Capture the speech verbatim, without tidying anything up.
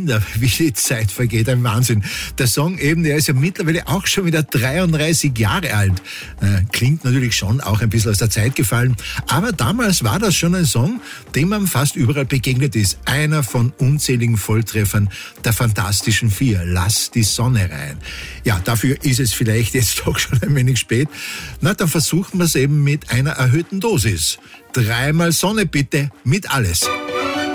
Wunder, wie die Zeit vergeht, ein Wahnsinn. Der Song eben, der ist ja mittlerweile auch schon wieder dreiunddreißig Jahre alt. Äh, klingt natürlich schon auch ein bisschen aus der Zeit gefallen, aber damals war das schon ein Song, dem man fast überall begegnet ist. Einer von unzähligen Volltreffern der Fantastischen Vier. Lass die Sonne rein. Ja, dafür ist es vielleicht jetzt doch schon ein wenig spät. Na, dann versuchen wir es eben mit einer erhöhten Dosis. Dreimal Sonne bitte, mit alles.